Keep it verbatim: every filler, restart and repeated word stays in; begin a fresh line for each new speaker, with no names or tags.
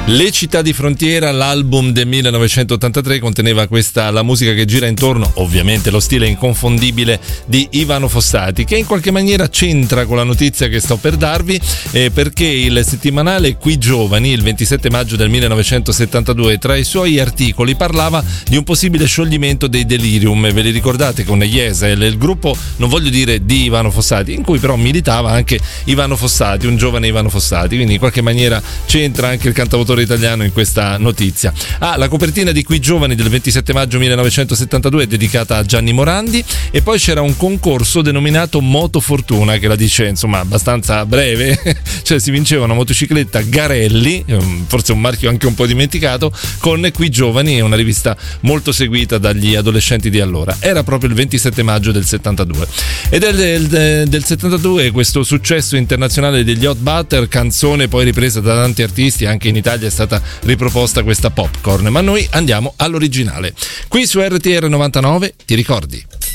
Le città di frontiera, l'album del millenovecentottantatré, conteneva questa, la musica che gira intorno, ovviamente lo stile inconfondibile di Ivano Fossati, che in qualche maniera c'entra con la notizia che sto per darvi, eh, perché il settimanale Qui Giovani, il ventisette maggio del millenovecentosettantadue, tra i suoi articoli parlava di un possibile scioglimento dei Delirium. Ve li ricordate, con Jesel, il gruppo, non voglio dire di Ivano Fossati, in cui però militava anche Ivano Fossati, un giovane Ivano Fossati, quindi in qualche maniera c'entra anche il cantautore italiano in questa notizia. Ah, la copertina di Qui Giovani del ventisette maggio millenovecentosettantadue è dedicata a Gianni Morandi, e poi c'era un concorso denominato Moto Fortuna, che la dice insomma abbastanza breve, cioè si vinceva una motocicletta Garelli, forse un marchio anche un po' dimenticato, con Qui Giovani, una rivista molto seguita dagli adolescenti di allora. Era proprio il ventisette maggio del settantadue, ed è del, del, del settantadue questo successo internazionale degli Hot Butter, canzone poi ripresa da tanti artisti. Anche in Italia è stata riproposta questa Popcorn, ma noi andiamo all'originale. Qui su R T R novantanove, ti ricordi?